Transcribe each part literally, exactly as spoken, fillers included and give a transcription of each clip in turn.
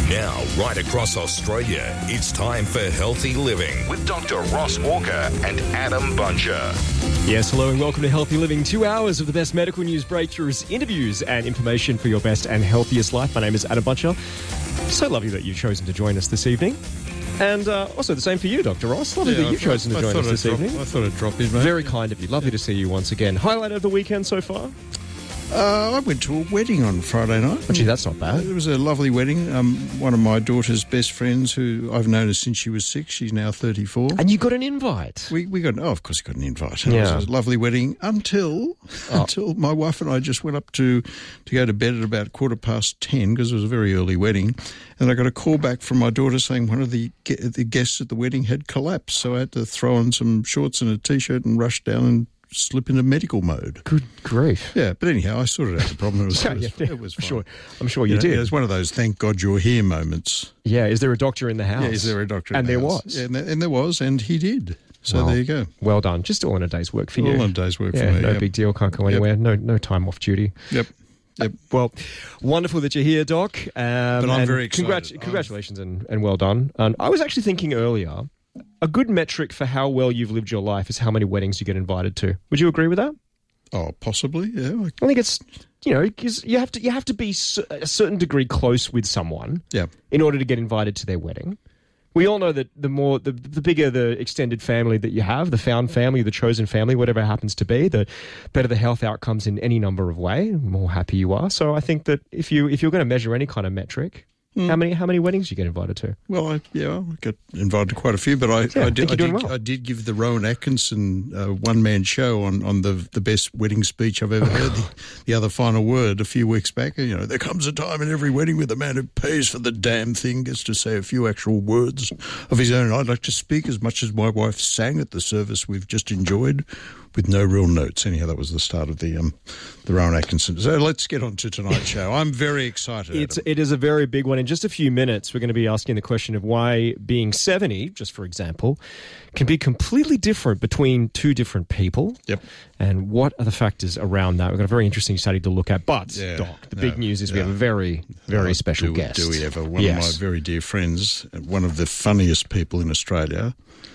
Now, right across Australia, it's time for Healthy Living with Doctor Ross Walker and Adam Buncher. Yes, hello and welcome to Healthy Living. Two hours of the best medical news, breakthroughs, interviews and information for your best and healthiest life. My name is Adam Buncher. So lovely that you've chosen to join us this evening. And uh, also the same for you, Doctor Ross. Lovely yeah, that you've chosen to join us this drop, evening. I thought I'd drop in, mate. Very kind of you. Lovely to see you once again. Highlight of the weekend so far? Uh, I went to a wedding on Friday night. Oh, gee, that's not bad. It was a lovely wedding. Um, one of my daughter's best friends, who I've known her since she was six, she's now thirty-four. And you got an invite. We we got, oh, of course, got an invite. And Yeah. It was a lovely wedding until Oh. until my wife and I just went up to, to go to bed at about quarter past ten because it was a very early wedding. And I got a call back from my daughter saying one of the ge- the guests at the wedding had collapsed. So I had to throw on some shorts and a T-shirt and rush down and slip into medical mode. Good grief. Yeah, but anyhow, I sorted out the problem. It was, Yeah, it was, yeah, it was I'm fine. sure, I'm sure you, You know, did. It was one of those thank God you're here moments. Yeah, is there a doctor in the house? Yeah, is there a doctor in And the there house? was. Yeah, and, there, and there was, and he did. So Well, there you go. Well done. Just all in a day's work for you. All in a day's work yeah, for me. no yep. big deal. Can't go Yep. anywhere. No no time off duty. Yep. Yep. Well, wonderful that you're here, Doc. Um, But I'm and very excited. congrat- I'm- congratulations and, and well done. And I was actually thinking earlier, a good metric for how well you've lived your life is how many weddings you get invited to. Would you agree with that? Oh, possibly, yeah. I- I think it's, you know, because you have to you have to be s- a certain degree close with someone Yeah. in order to get invited to their wedding. We all know that the more, the, the bigger the extended family that you have, the found family, the chosen family, whatever it happens to be, the better the health outcomes in any number of ways, the more happy you are. So I think that if you if you're going to measure any kind of metric, Hmm. how many how many weddings do you get invited to? Well, I, yeah, I got invited to quite a few, but I, Yeah, I I, did, think I, you're doing did, well. I did give the Rowan Atkinson uh, one-man show on, on the the best wedding speech I've ever heard, the, the other final word a few weeks back. You know, there comes a time in every wedding where the man who pays for the damn thing gets to say a few actual words of his own. I'd like to speak as much as my wife sang at the service we've just enjoyed with no real notes. Anyhow, that was the start of the um, the Rowan Atkinson. So let's get on to tonight's show. I'm very excited. It's Adam. it is a very big one. In just a few minutes, we're going to be asking the question of why being seventy, just for example, can be completely different between two different people. Yep. And what are the factors around that? We've got a very interesting study to look at. But, Yeah, Doc, the no, big news is we yeah. have a very, very Oh, special do, guest. Do we ever? One Yes. of my very dear friends, one of the funniest people in Australia.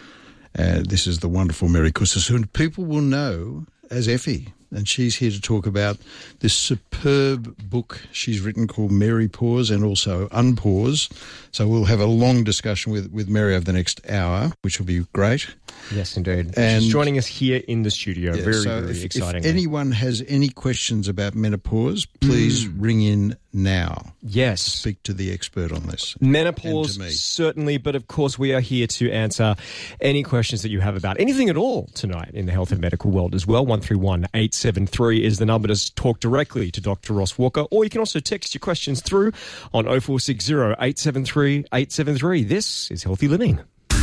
Uh, this is the wonderful Mary Kussis, who people will know as Effie. And she's here to talk about this superb book she's written called Mary Pause and also Unpause. So we'll have a long discussion with, with Mary over the next hour, which will be great. Yes, indeed. And- She's joining us here in the studio. Yeah, very, so very if, exciting. If anyone has any questions about menopause, please Mm. ring in now. Yes. Speak to the expert on this. Menopause, And to me. certainly, but of course we are here to answer any questions that you have about anything at all tonight in the health and medical world as well. one three one, eight seven three is the number to talk directly to Doctor Ross Walker, or you can also text your questions through on oh four six oh, eight seven three, eight seven three. This is Healthy Living.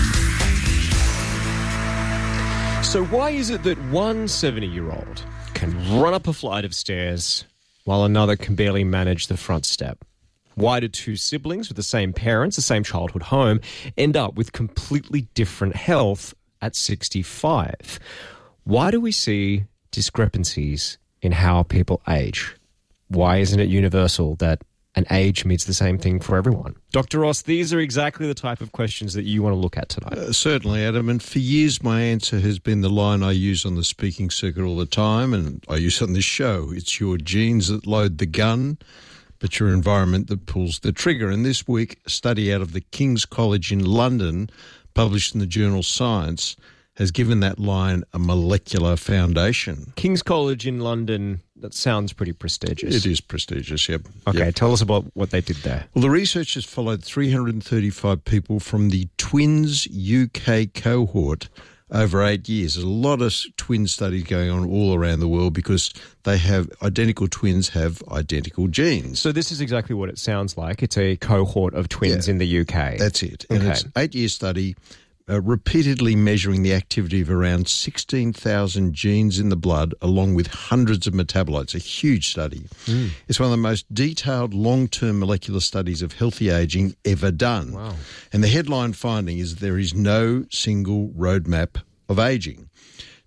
So why is it that one seventy-year-old can run up a flight of stairs while another can barely manage the front step? Why do two siblings with the same parents, the same childhood home, end up with completely different health at sixty-five? Why do we see discrepancies in how people age? Why isn't it universal that an age means the same thing for everyone? Doctor Ross, these are exactly the type of questions that you want to look at tonight. Uh, certainly, Adam. And for years, my answer has been the line I use on the speaking circuit all the time, and I use on this show. It's your genes that load the gun, but your environment that pulls the trigger. And this week, a study out of the King's College in London, published in the journal Science, has given that line a molecular foundation. King's College in London, that sounds pretty prestigious. It is prestigious, yep. Okay, Yep. tell us about what they did there. Well, the researchers followed three hundred thirty-five people from the Twins U K cohort over eight years. There's a lot of twin studies going on all around the world because they have identical twins have identical genes. So this is exactly what it sounds like. It's a cohort of twins Yeah. in the U K. That's it. And Okay. it's an eight-year study uh, repeatedly measuring the activity of around sixteen thousand genes in the blood along with hundreds of metabolites, a huge study. Mm. It's one of the most detailed long-term molecular studies of healthy aging ever done. Wow. And the headline finding is there is no single roadmap of aging.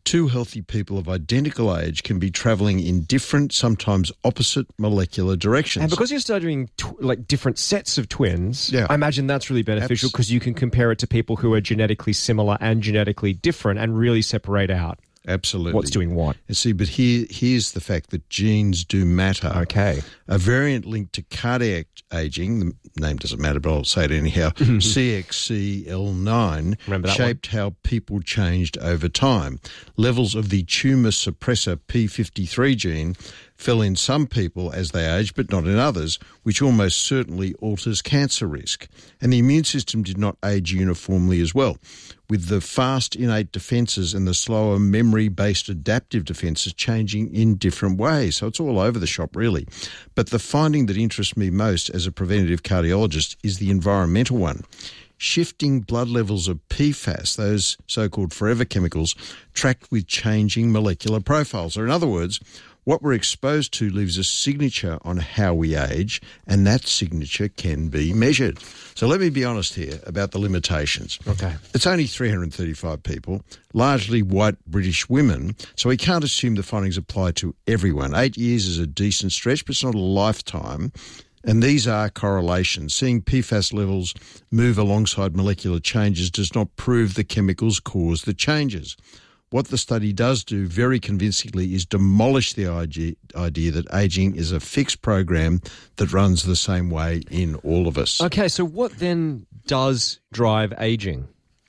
two healthy people of identical age can be travelling in different, sometimes opposite molecular directions. And because you're studying tw- like different sets of twins, Yeah. I imagine that's really beneficial Abs- because you can compare it to people who are genetically similar and genetically different and really separate out Absolutely. what's doing what. And see, but here, here's the fact that genes do matter. Okay. A variant linked to cardiac aging, the name doesn't matter, but I'll say it anyhow, C X C L nine, Remember that shaped how people changed over time. Levels of the tumour suppressor P fifty-three gene fell in some people as they age, but not in others, which almost certainly alters cancer risk. And the immune system did not age uniformly as well, with the fast innate defences and the slower memory-based adaptive defences changing in different ways. So it's all over the shop, really. But the finding that interests me most as a preventative cardiologist is the environmental one. Shifting blood levels of P FAS, those so-called forever chemicals, tracked with changing molecular profiles. Or in other words, what we're exposed to leaves a signature on how we age, and that signature can be measured. So let me be honest here about the limitations. Okay. It's only three hundred thirty-five people, largely white British women, so we can't assume the findings apply to everyone. Eight years is a decent stretch, but it's not a lifetime. And these are correlations. Seeing P FAS levels move alongside molecular changes does not prove the chemicals cause the changes. What the study does do very convincingly is demolish the idea that ageing is a fixed program that runs the same way in all of us. Okay, so what then does drive aging?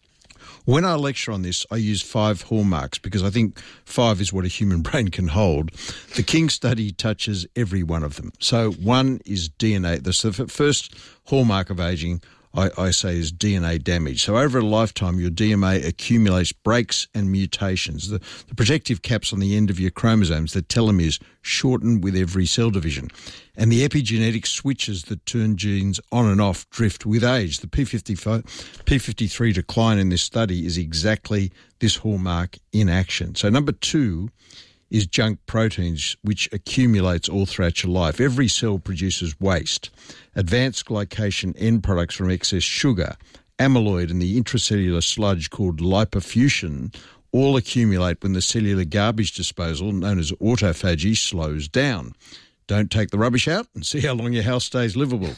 When I lecture on this, I use five hallmarks because I think five is what a human brain can hold. The King study touches every one of them. So one is D N A. The first hallmark of aging, I, I say, is D N A damage. So over a lifetime, your D N A accumulates breaks and mutations. The, the protective caps on the end of your chromosomes, the telomeres, shorten with every cell division. And the epigenetic switches that turn genes on and off drift with age. The P fifty-five, P fifty-three decline in this study is exactly this hallmark in action. So number two is junk proteins, which accumulates all throughout your life. Every cell produces waste. Advanced glycation end products from excess sugar, amyloid, and the intracellular sludge called lipofuscin all accumulate when the cellular garbage disposal, known as autophagy, slows down. Don't take the rubbish out and see how long your house stays livable.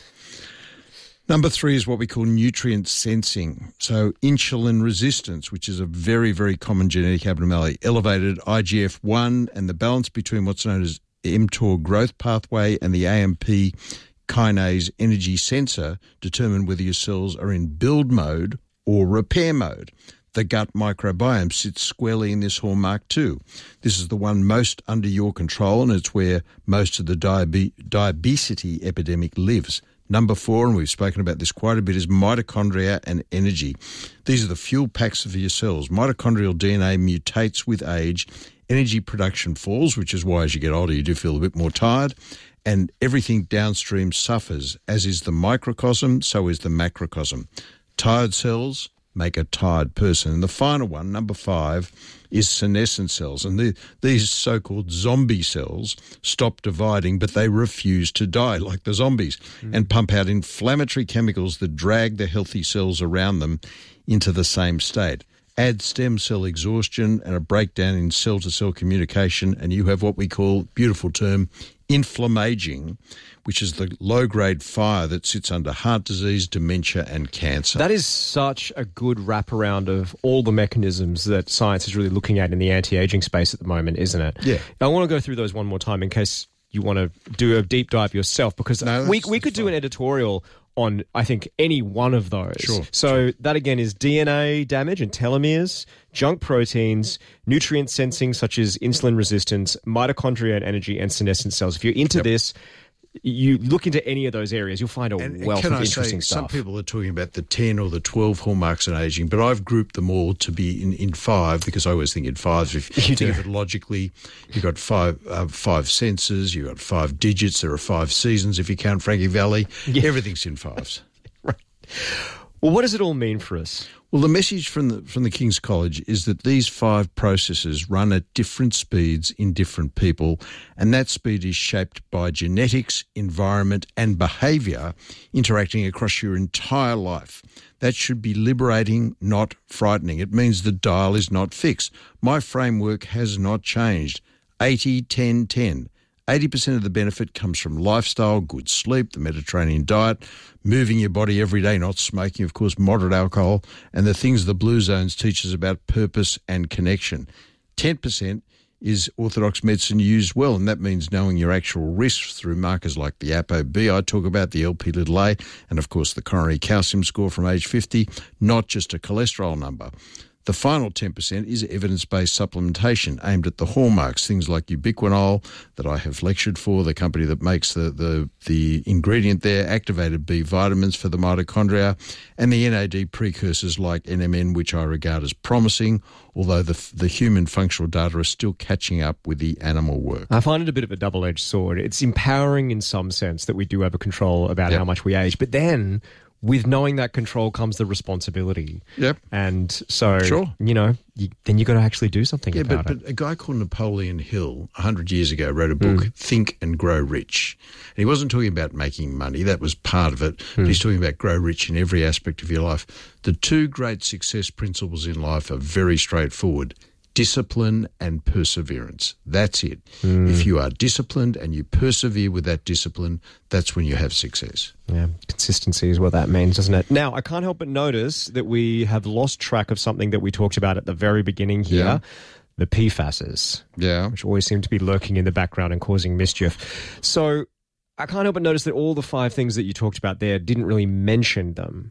Number three is what we call nutrient sensing. So insulin resistance, which is a very, very common genetic abnormality, elevated I G F one, and the balance between what's known as mTOR growth pathway and the A M P kinase energy sensor determine whether your cells are in build mode or repair mode. The gut microbiome sits squarely in this hallmark too. This is the one most under your control, and it's where most of the diabe- diabesity epidemic lives. Number four, and we've spoken about this quite a bit, is mitochondria and energy. These are the fuel packs for your cells. Mitochondrial D N A mutates with age. Energy production falls, which is why as you get older you do feel a bit more tired. And everything downstream suffers, as is the microcosm, so is the macrocosm. Tired cells make a tired person. And the final one, number five, is senescent cells. And the, these so-called zombie cells stop dividing, but they refuse to die like the zombies mm. and pump out inflammatory chemicals that drag the healthy cells around them into the same state. Add stem cell exhaustion and a breakdown in cell-to-cell communication, and you have what we call, beautiful term, inflammaging, which is the low-grade fire that sits under heart disease, dementia, and cancer. That is such a good wraparound of all the mechanisms that science is really looking at in the anti-aging space at the moment, isn't it? Yeah. I want to go through those one more time in case you want to do a deep dive yourself, because no, we we could fine. do an editorial on, I think, any one of those. Sure. So sure. that, again, is D N A damage and telomeres, junk proteins, nutrient sensing such as insulin resistance, mitochondria and energy, and senescent cells. If you're into Yep. this, you look into any of those areas, you'll find a And wealth can of I interesting say, stuff. some people are talking about the ten or the twelve hallmarks in aging, but I've grouped them all to be in, in five, because I always think in fives. If you You think do. of it logically, you've got five uh, five senses, you've got five digits, there are five seasons if you count Frankie Valley. Yeah. Everything's in fives. Well, what does it all mean for us? Well, the message from the from the King's College is that these five processes run at different speeds in different people, and that speed is shaped by genetics, environment, and behaviour interacting across your entire life. That should be liberating, not frightening. It means the dial is not fixed. My framework has not changed. eighty, ten, ten. eighty percent of the benefit comes from lifestyle, good sleep, the Mediterranean diet, moving your body every day, not smoking, of course, moderate alcohol, and the things the Blue Zones teach us about purpose and connection. ten percent is orthodox medicine used well, and that means knowing your actual risks through markers like the ApoB I talk about, the L P little a, and of course the coronary calcium score from age fifty, not just a cholesterol number. The final ten percent is evidence-based supplementation aimed at the hallmarks, things like ubiquinol that I have lectured for, the company that makes the, the, the ingredient there, activated B vitamins for the mitochondria, and the N A D precursors like N M N, which I regard as promising, although the, the human functional data are still catching up with the animal work. I find it a bit of a double-edged sword. It's empowering in some sense that we do have a control about Yep. how much we age, but then with knowing that control comes the responsibility. Yep. And so, Sure. you know, you, then you've got to actually do something Yeah, about but, it. but a guy called Napoleon Hill one hundred years ago wrote a book, Think and Grow Rich. And he wasn't talking about making money. That was part of it. But he's talking about grow rich in every aspect of your life. The two great success principles in life are very straightforward. Discipline and perseverance. That's it. If you are disciplined and you persevere with that discipline, that's when you have success. Yeah, consistency is what that means, doesn't it? Now, I can't help but notice that we have lost track of something that we talked about at the very beginning here, Yeah. the P FASs, Yeah. which always seem to be lurking in the background and causing mischief. So I can't help but notice that all the five things that you talked about there didn't really mention them.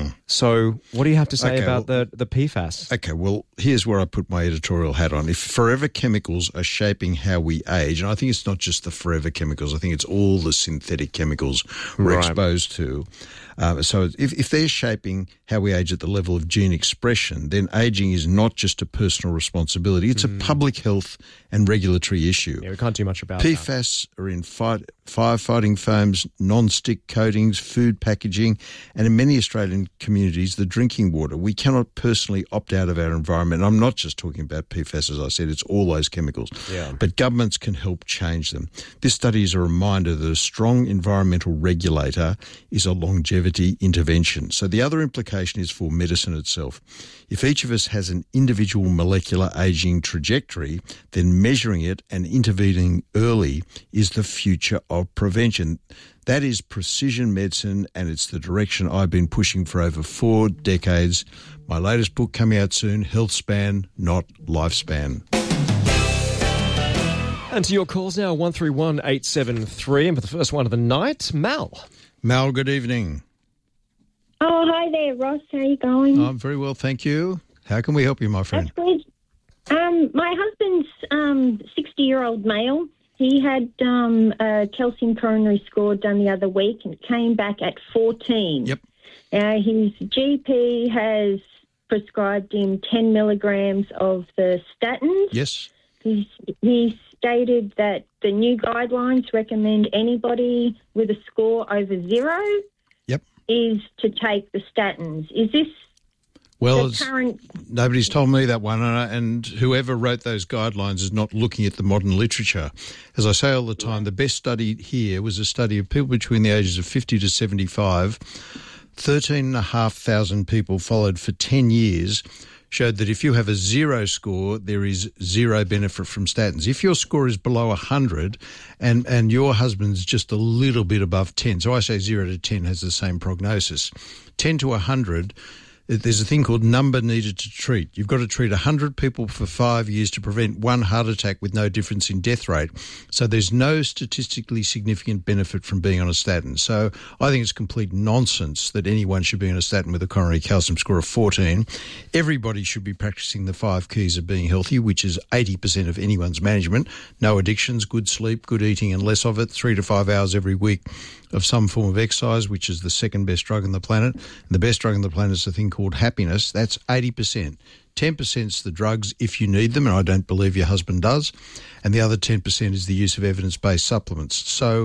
So what do you have to say Okay, about well- the, the P FAS? Okay, well, here's where I put my editorial hat on. If forever chemicals are shaping how we age, and I think it's not just the forever chemicals, I think it's all the synthetic chemicals we're Right. exposed to. Uh, so if, if they're shaping how we age at the level of gene expression, then aging is not just a personal responsibility, it's a public health and regulatory issue. Yeah, we can't do much about that. P FAS are in fight, firefighting foams, non-stick coatings, food packaging, and in many Australian communities, the drinking water. We cannot personally opt out of our environment. And I'm not just talking about P FAS, as I said, it's all those chemicals. Yeah. But governments can help change them. This study is a reminder that a strong environmental regulator is a longevity intervention. So the other implication is for medicine itself. If each of us has an individual molecular aging trajectory, then measuring it and intervening early is the future of prevention. That is precision medicine, and it's the direction I've been pushing for over four decades. My latest book coming out soon, Health Span, Not Lifespan. And to your calls now, one three one eight seven three. And for the first one of the night, Mal. Mal, good evening. Oh, hi there, Ross. How are you going? I'm very well, thank you. How can we help you, my friend? That's good. Um, my husband's um, sixty-year-old male. He had um, a calcium coronary score done the other week and it came back at fourteen. Yep. Uh, his G P has prescribed him ten milligrams of the statins. Yes. He's, he stated that the new guidelines recommend anybody with a score over zero Yep. is to take the statins. Is this Well, the it's, current... nobody's told me that one, and, I- and whoever wrote those guidelines is not looking at the modern literature. As I say all the time, the best study here was a study of people between the ages of fifty to seventy-five. thirteen thousand five hundred people followed for ten years, showed that if you have a zero score, there is zero benefit from statins. If your score is below one hundred and, and your husband's just a little bit above ten, so I say zero to ten has the same prognosis, ten to one hundred, there's a thing called number needed to treat. You've got to treat one hundred people for five years to prevent one heart attack with no difference in death rate. So there's no statistically significant benefit from being on a statin. So I think it's complete nonsense that anyone should be on a statin with a coronary calcium score of fourteen. Everybody should be practicing the five keys of being healthy, which is eighty percent of anyone's management. No addictions, good sleep, good eating and less of it, three to five hours every week of some form of exercise, which is the second best drug on the planet. And the best drug on the planet is a thing called happiness. That's eighty percent. ten percent is the drugs if you need them, and I don't believe your husband does. And the other ten percent is the use of evidence-based supplements. So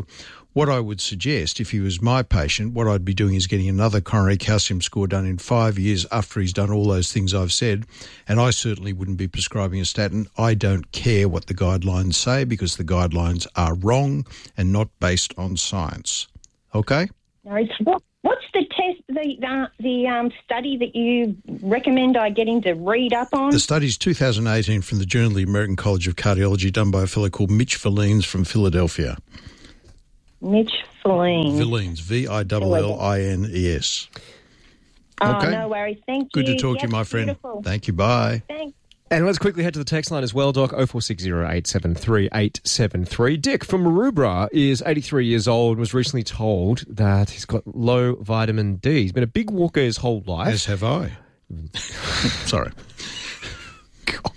What I would suggest, if he was my patient, what I'd be doing is getting another coronary calcium score done in five years after he's done all those things I've said, and I certainly wouldn't be prescribing a statin. I don't care what the guidelines say because the guidelines are wrong and not based on science. Okay? No, it's, what, what's the test, the uh, the um, study that you recommend I get him to read up on? The study's two thousand eighteen from the Journal of the American College of Cardiology, done by a fellow called Mitch Valines from Philadelphia. Mitch Valines. Valines, V I L L I N E S. Oh, Okay. no worries. Thank Good you. to talk to Yep, you, my friend. beautiful. Thank you. Bye. Thanks. And let's quickly head to the text line as well, Doc, oh four six oh, eight seven three, eight seven three. Dick from Maroubra is eighty-three years old and was recently told that he's got low vitamin D. He's been a big walker his whole life. As have I. Sorry. God.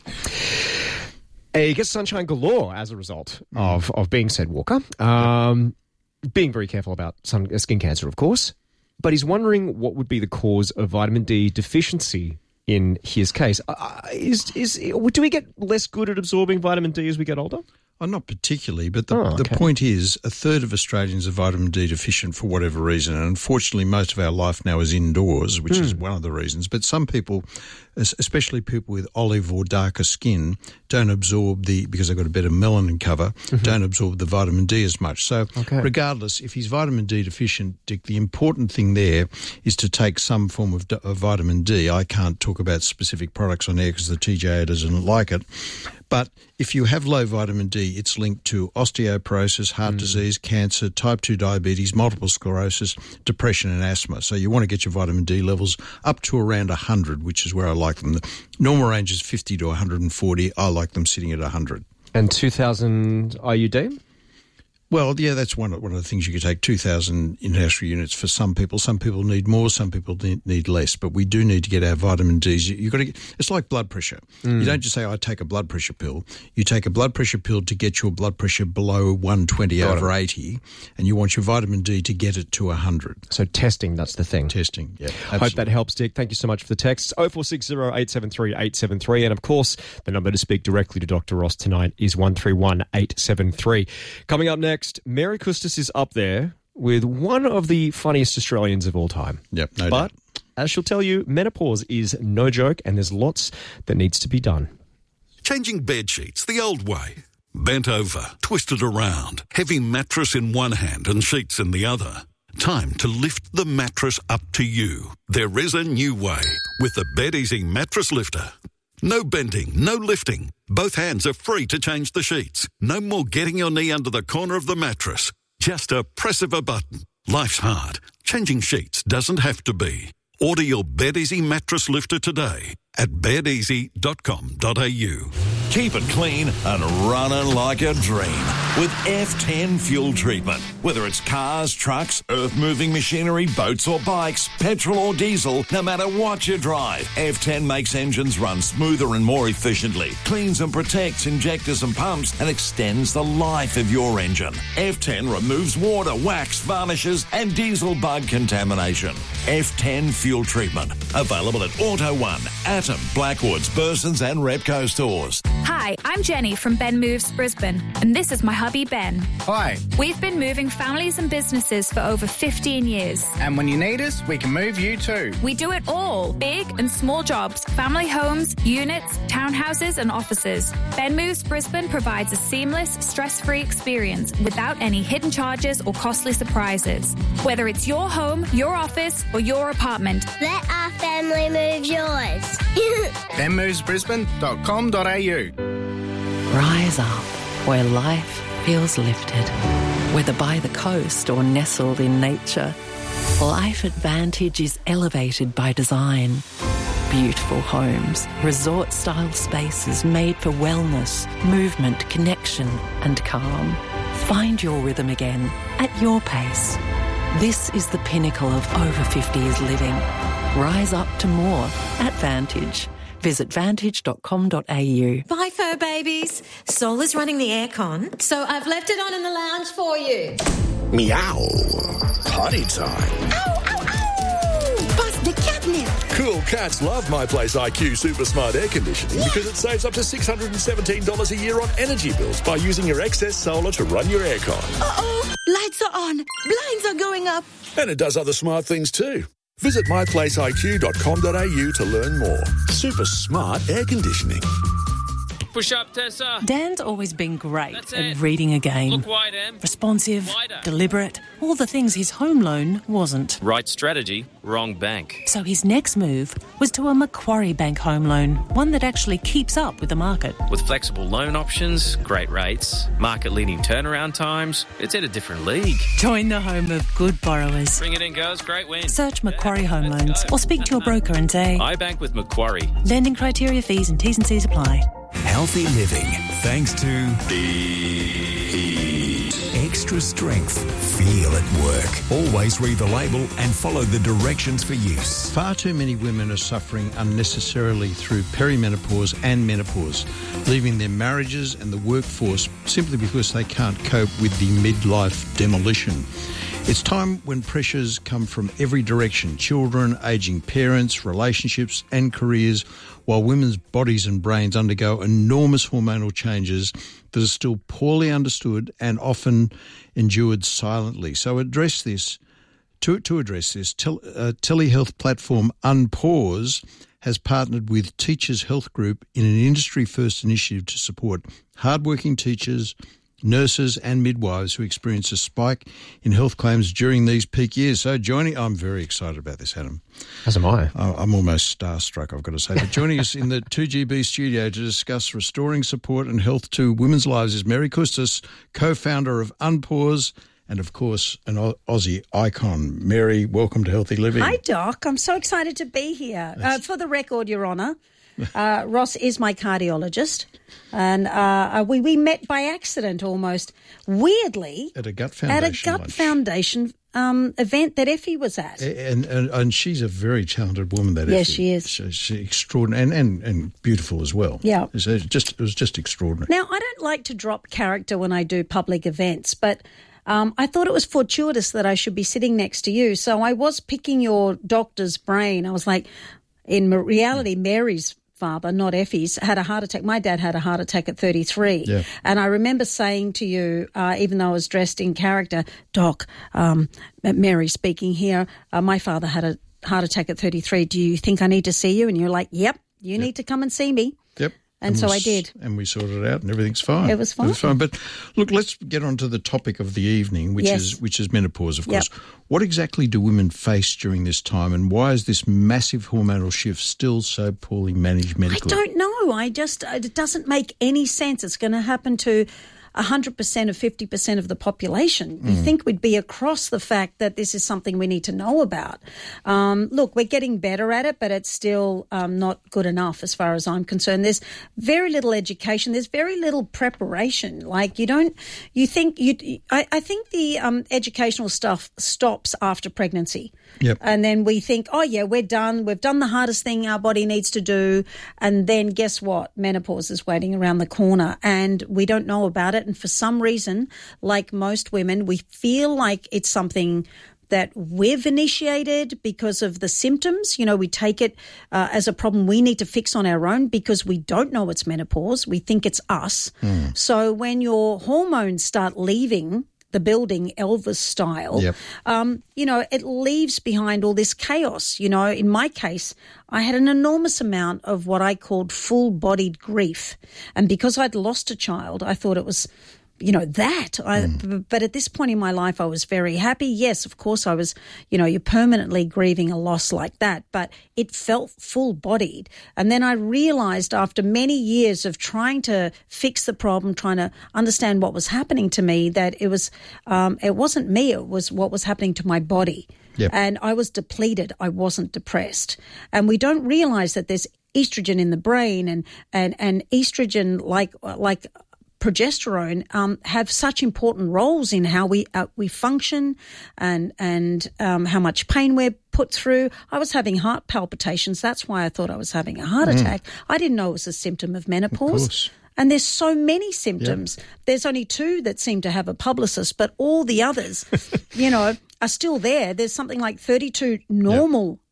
He gets sunshine galore as a result of, of being said walker. Um, being very careful about sun, uh, skin cancer, of course. But he's wondering what would be the cause of vitamin D deficiency in his case. Uh, is is do we get less good at absorbing vitamin D as we get older? Oh, not particularly, but the, Oh, okay. the point is a third of Australians are vitamin D deficient for whatever reason, and unfortunately most of our life now is indoors, which Mm. is one of the reasons. But some people, es- especially people with olive or darker skin, don't absorb the, because they've got a better melanin cover, mm-hmm. don't absorb the vitamin D as much. So Okay. regardless, if he's vitamin D deficient, Dick, the important thing there is to take some form of, d- of vitamin D. I can't talk about specific products on air because the T J A doesn't like it. But if you have low vitamin D, it's linked to osteoporosis, heart mm. disease, cancer, type two diabetes, multiple sclerosis, depression and asthma. So you want to get your vitamin D levels up to around one hundred, which is where I like them. The normal range is fifty to one hundred forty. I like them sitting at one hundred. And two thousand I U D? Well, yeah, that's one one of the things you could take, two thousand international units for some people. Some people need more, some people need, need less. But we do need to get our vitamin Ds. You, you've got to get, it's like blood pressure. Mm. You don't just say, I take a blood pressure pill. You take a blood pressure pill to get your blood pressure below one twenty got over it. eighty, and you want your vitamin D to get it to one hundred. So testing, that's the thing. Testing, yeah. Absolutely. Hope that helps, Dick. Thank you so much for the text. oh four six oh, eight seven three, eight seven three. And, of course, the number to speak directly to Doctor Ross tonight is one three one, eight seven three. Coming up next, Mary Custis is up there with one of the funniest Australians of all time. Yep, no But, doubt. as she'll tell you, menopause is no joke and there's lots that needs to be done. Changing bed sheets the old way. Bent over, twisted around, heavy mattress in one hand and sheets in the other. Time to lift the mattress up to you. There is a new way with the BedEasy Mattress Lifter. No bending, no lifting. Both hands are free to change the sheets. No more getting your knee under the corner of the mattress. Just a press of a button. Life's hard. Changing sheets doesn't have to be. Order your BedEasy Mattress Lifter today at bed easy dot com dot a u. Keep it clean and running like a dream with F ten fuel treatment. Whether it's cars, trucks, earth-moving machinery, boats or bikes, petrol or diesel, no matter what you drive, F ten makes engines run smoother and more efficiently, cleans and protects injectors and pumps, and extends the life of your engine. F ten removes water, wax, varnishes, and diesel bug contamination. F ten fuel treatment. Available at Auto One, Atom, Blackwoods, Burson's and Repco stores. Hi, I'm Jenny from Ben Moves Brisbane, and this is my hubby Ben. Hi. We've been moving families and businesses for over fifteen years. And when you need us, we can move you too. We do it all, big and small jobs, family homes, units, townhouses and offices. Ben Moves Brisbane provides a seamless, stress-free experience without any hidden charges or costly surprises. Whether it's your home, your office or your apartment, let our family move yours. ben moves brisbane dot com dot a u. Rise up where life feels lifted. Whether by the coast or nestled in nature, Life Advantage is elevated by design. Beautiful homes, resort-style spaces made for wellness, movement, connection and calm. Find your rhythm again at your pace. This is the pinnacle of over fifties living. Rise up to more at Vantage. Visit vantage dot com dot a u. Bye, fur babies. Sol is running the aircon, so I've left it on in the lounge for you. Meow. Potty time. Ow, ow, ow! Bust the catnip. Cool cats love My Place I Q Super Smart Air Conditioning yeah. because it saves up to six hundred seventeen dollars a year on energy bills by using your excess solar to run your aircon. Uh-oh. Lights are on. Blinds are going up. And it does other smart things too. Visit my place I Q dot com dot a u to learn more. Super smart air conditioning. Push up, Tessa. Dan's always been great That's at it. reading a game. Look wide, Em. Responsive, Wider. deliberate, all the things his home loan wasn't. Right strategy, wrong bank. So his next move was to a Macquarie Bank home loan, one that actually keeps up with the market. With flexible loan options, great rates, market-leading turnaround times, it's at a different league. Join the home of good borrowers. Bring it in, girls. Great win. Search Macquarie Home Loans or speak to your broker and say, I bank with Macquarie. lending criteria, fees and T's and C's apply. Healthy living, thanks to the Extra Strength. Feel at work. Always read the label and follow the directions for use. Far too many women are suffering unnecessarily through perimenopause and menopause, leaving their marriages and the workforce simply because they can't cope with the midlife demolition. It's time when pressures come from every direction: children, ageing parents, relationships and careers, while women's bodies and brains undergo enormous hormonal changes that are still poorly understood and often endured silently. So address this, to, to address this, tel, uh, telehealth platform Unpause has partnered with Teachers Health Group in an industry-first initiative to support hardworking teachers, nurses and midwives who experience a spike in health claims during these peak years. So joining, I'm very excited about this, Adam. As am I. I'm almost starstruck, I've got to say. But joining us in the two G B studio to discuss restoring support and health to women's lives is Mary Custis, co-founder of Unpause and, of course, an Aussie icon. Mary, welcome to Healthy Living. Hi, Doc. I'm so excited to be here. Uh, for the record, Your Honour, uh, Ross is my cardiologist. And uh, we, we met by accident almost, weirdly. At a Gut Foundation At a Gut lunch. Foundation um, event that Effie was at. And, and and she's a very talented woman, that Yes, Effie. she is. She's she extraordinary and, and, and beautiful as well. Yeah. It was, just, it was just extraordinary. Now, I don't like to drop character when I do public events, but um, I thought it was fortuitous that I should be sitting next to you. So I was picking your doctor's brain. I was like, in reality, Mary's father, not Effie's, had a heart attack. My dad had a heart attack at thirty-three. Yeah. And I remember saying to you, uh, even though I was dressed in character, Doc, um, Mary speaking here, uh, my father had a heart attack at thirty-three. Do you think I need to see you? And you're like, yep, you yep. need to come and see me. Yep. And, and so we, I did. And we sorted it out and everything's fine. It was fine. It was fine. But look, let's get on to the topic of the evening, which yes. is which is menopause, of yep. course. What exactly do women face during this time, and why is this massive hormonal shift still so poorly managed medically? I don't know. I just, it doesn't make any sense. It's going to happen to one hundred percent of fifty percent of the population. You mm. think we'd be across the fact that this is something we need to know about. Um, look, we're getting better at it, but it's still um, not good enough as far as I'm concerned. There's very little education. There's very little preparation. Like you don't, you think, you. I, I think the um, educational stuff stops after pregnancy. Yep. And then we think, oh, yeah, we're done. We've done the hardest thing our body needs to do. And then guess what? Menopause is waiting around the corner and we don't know about it. And for some reason, like most women, we feel like it's something that we've initiated because of the symptoms. You know, we take it uh, as a problem we need to fix on our own because we don't know it's menopause. We think it's us. Mm. So when your hormones start leaving the building, Elvis style, yep. um, you know, it leaves behind all this chaos. You know, in my case, I had an enormous amount of what I called full-bodied grief. And because I'd lost a child, I thought it was, you know, that. I, mm. But at this point in my life, I was very happy. Yes, of course, I was, you know, you're permanently grieving a loss like that, but it felt full-bodied. And then I realised after many years of trying to fix the problem, trying to understand what was happening to me, that it was, um, it wasn't me, it was what was happening to my body. Yep. And I was depleted. I wasn't depressed. And we don't realise that there's estrogen in the brain and, and, and estrogen like, like, progesterone um, have such important roles in how we uh, we function and and um, how much pain we're put through. I was having heart palpitations. That's why I thought I was having a heart mm. attack. I didn't know it was a symptom of menopause. Of course. And there's so many symptoms. Yep. There's only two that seem to have a publicist, but all the others, you know, are still there. There's something like thirty-two normal yep.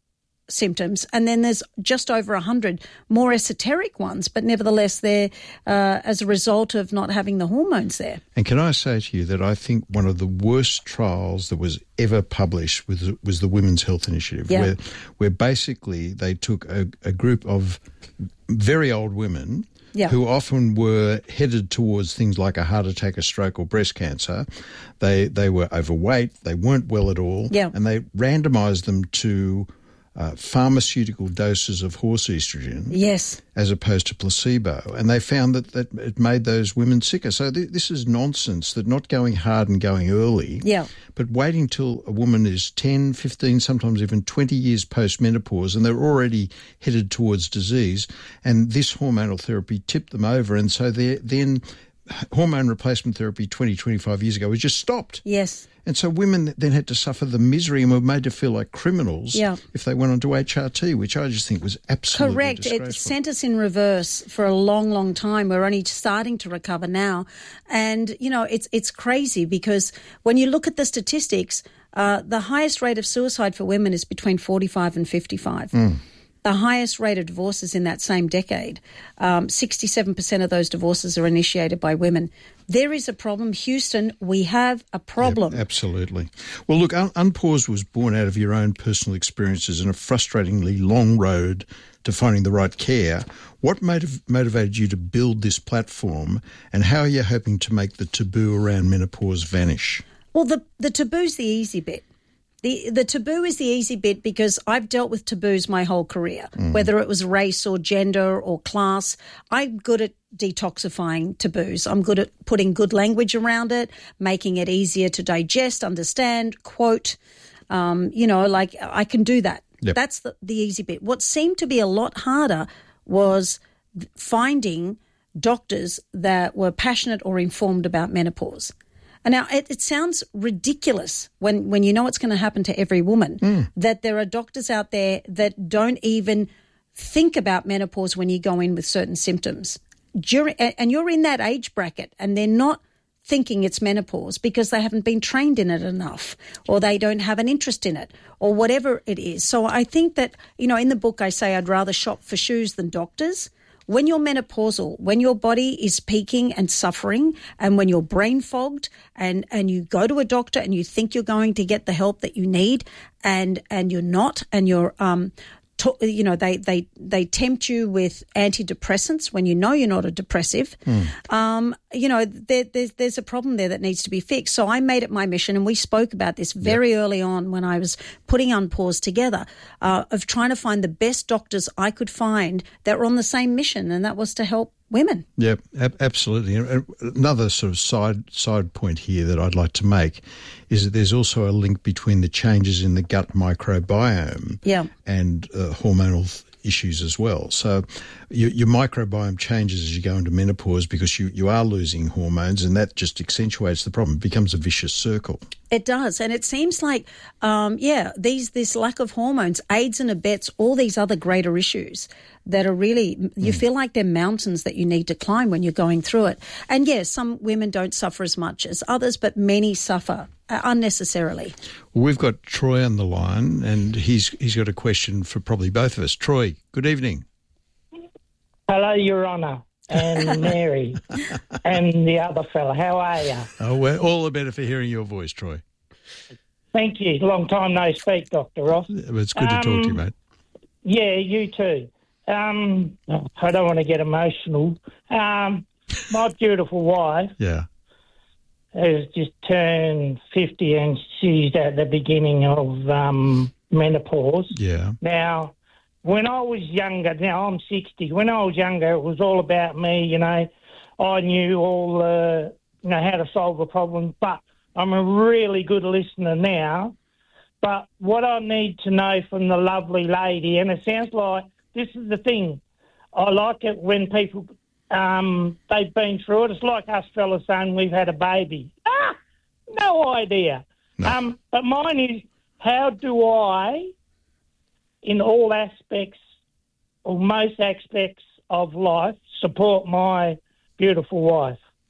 symptoms, and then there's just over one hundred more esoteric ones, but nevertheless they're uh, as a result of not having the hormones there. And can I say to you that I think one of the worst trials that was ever published was, was the Women's Health Initiative, Yeah. where where basically they took a, a group of very old women Yeah. who often were headed towards things like a heart attack, a stroke or breast cancer. They they were overweight, they weren't well at all, Yeah. and they randomised them to uh, pharmaceutical doses of horse estrogen Yes. as opposed to placebo, and they found that, that it made those women sicker. So th- this is nonsense, that not going hard and going early, Yeah. but waiting till a woman is ten, fifteen, sometimes even twenty years post-menopause and they're already headed towards disease, and this hormonal therapy tipped them over, and so they're- then hormone replacement therapy twenty, twenty-five years ago was just stopped. Yes. And so women then had to suffer the misery and were made to feel like criminals Yeah. if they went on to H R T, which I just think was absolutely Correct. It disgraceful. sent us in reverse for a long, long time. We're only starting to recover now. And, you know, it's it's crazy because when you look at the statistics, uh, the highest rate of suicide for women is between forty-five and fifty-five. Mm. The highest rate of divorces in that same decade. Um, sixty-seven percent of those divorces are initiated by women. There is a problem. Houston, we have a problem. Yep, absolutely. Well, look, Un- Unpaused was born out of your own personal experiences and a frustratingly long road to finding the right care. What motiv- motivated you to build this platform, and how are you hoping to make the taboo around menopause vanish? Well, the, the taboo's the easy bit. The the taboo is the easy bit because I've dealt with taboos my whole career, Mm. whether it was race or gender or class. I'm good at detoxifying taboos. I'm good at putting good language around it, making it easier to digest, understand, quote. Um, you know, like I can do that. Yep. That's the, the easy bit. What seemed to be a lot harder was finding doctors that were passionate or informed about menopause. And now it, it sounds ridiculous when, when you know it's going to happen to every woman, Mm. that there are doctors out there that don't even think about menopause when you go in with certain symptoms. During, and you're in that age bracket and they're not thinking it's menopause because they haven't been trained in it enough, or they don't have an interest in it, or whatever it is. So I think that, you know, in the book I say I'd rather shop for shoes than doctors. When you're menopausal, when your body is peaking and suffering, and when you're brain fogged and, and you go to a doctor and you think you're going to get the help that you need and, and you're not, and you're, um, to, you know, they, they, they tempt you with antidepressants when you know you're not a depressive, Mm. um, you know, there, there's, there's a problem there that needs to be fixed. So I made it my mission, and we spoke about this very early on when I was putting Unpaused together, uh, of trying to find the best doctors I could find that were on the same mission, and that was to help women. Yeah, ab- absolutely. And another sort of side side point here that I'd like to make is that there's also a link between the changes in the gut microbiome Yeah. and uh, hormonal th- issues as well. So your, your microbiome changes as you go into menopause because you, you are losing hormones, and that just accentuates the problem. It becomes a vicious circle. It does, and it seems like, um, yeah, these this lack of hormones aids and abets all these other greater issues that are really, you mm. feel like they're mountains that you need to climb when you're going through it. And yes, some women don't suffer as much as others, but many suffer uh, unnecessarily. Well, we've got Troy on the line, and he's he's got a question for probably both of us. Troy, good evening. Hello, Your Honour, and Mary, and the other fella. How are you? Oh, we're all the better for hearing your voice, Troy. Thank you. Long time no speak, Doctor Ross. It's good um, to talk to you, mate. Yeah, you too. Um, I don't want to get emotional. Um, my beautiful wife yeah. has just turned fifty, and she's at the beginning of um, menopause. Yeah. Now, when I was younger, now I'm sixty, when I was younger, it was all about me, you know. I knew all, uh, you know, how to solve the problem, but I'm a really good listener now. But what I need to know from the lovely lady, and it sounds like this is the thing, I like it when people, um, they've been through it. It's like us fellas saying we've had a baby. Ah, no idea. No. Um, but mine is, how do I, in all aspects, or most aspects of life, support my beautiful wife?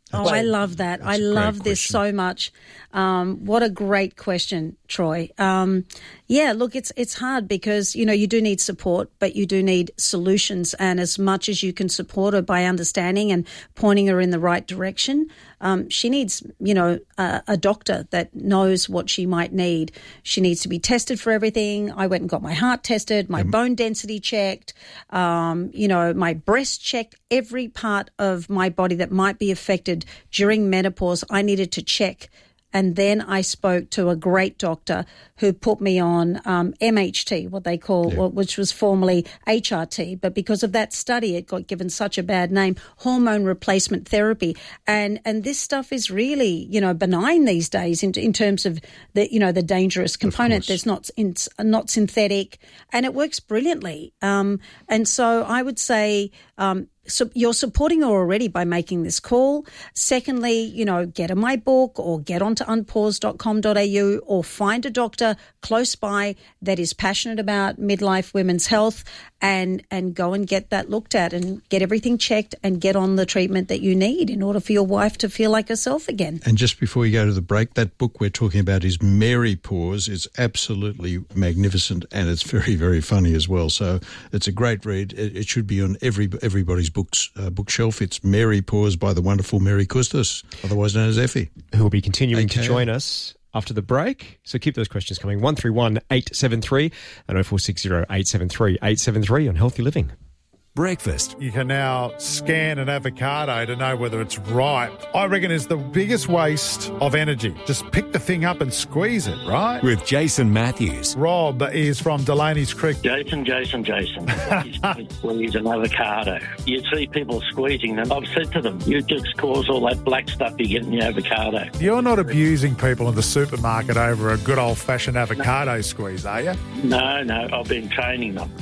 Oh, I love that. I love this so much. Um, what a great question, Troy. Um, yeah, look, it's it's hard because, you know, you do need support, but you do need solutions. And as much as you can support her by understanding and pointing her in the right direction, um, she needs, you know, a, a doctor that knows what she might need. She needs to be tested for everything. I went and got my heart tested, my mm. bone density checked, um, you know, my breast checked, every part of my body that might be affected during menopause, I needed to check. And then I spoke to a great doctor who put me on um, M H T, what they call, yeah. which was formerly H R T. But because of that study, it got given such a bad name, hormone replacement therapy. And and this stuff is really, you know, benign these days in, in terms of the, you know, the dangerous component. There's not in, not synthetic, and it works brilliantly. Um, and so I would say um, so you're supporting her already by making this call. Secondly, you know, get her my book or get onto unpause dot com dot a u or find a doctor close by that is passionate about midlife women's health and, and go and get that looked at and get everything checked and get on the treatment that you need in order for your wife to feel like herself again. And just before we go to the break, that book we're talking about is Mary Pause. It's absolutely magnificent and it's very, very funny as well. So it's a great read. It, it should be on every everybody's books uh, bookshelf. It's Mary Pause by the wonderful Mary Custis, otherwise known as Effie. Who will be continuing okay. to join us after the break. So keep those questions coming. one three one eight seven three and oh four six oh eight seven three eight seven three on Healthy Living. Breakfast. You can now scan an avocado to know whether it's ripe. I reckon it's the biggest waste of energy. Just pick the thing up and squeeze it, right? With Jason Matthews. Rob is from Delaney's Creek. Jason, Jason, Jason. Squeeze an avocado. You see people squeezing them. I've said to them, you just cause all that black stuff you get in your avocado. You're not abusing people in the supermarket over a good old-fashioned avocado no. squeeze, are you? No, no. I've been training them.